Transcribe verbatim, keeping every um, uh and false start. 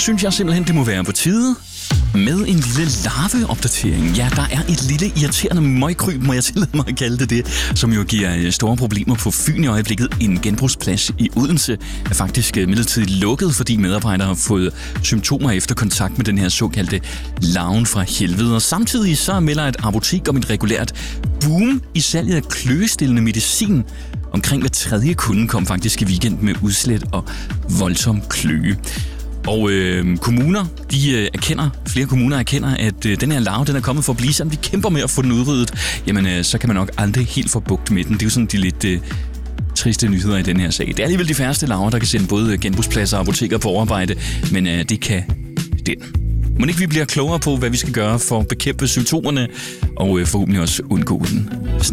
synes jeg simpelthen, det må være på tide med en lille larveopdatering. Ja, der er et lille irriterende møgkryb, må jeg tillade mig at kalde det det, som jo giver store problemer på Fyn i øjeblikket. En genbrugsplads i Odense er faktisk midlertidigt lukket, fordi medarbejdere har fået symptomer efter kontakt med den her såkaldte larven fra helvede. Og samtidig så melder et apotek om et regulært boom i salget af kløestillende medicin. Omkring hver tredje kunde kom faktisk i weekend med udslæt og voldsom kløe. Og øh, kommuner, de øh, erkender, flere kommuner erkender, at øh, den her larve, den er kommet for at blive sådan. Vi kæmper med at få den udryddet. Jamen, øh, så kan man nok aldrig helt få bugt med den. Det er jo sådan de lidt øh, triste nyheder i den her sag. Det er alligevel de færreste larver, der kan sende både genbrugspladser og apoteker på overarbejde, men øh, det kan den. Må ikke vi bliver klogere på, hvad vi skal gøre for at bekæmpe symptomerne, og øh, forhåbentlig også undgå den.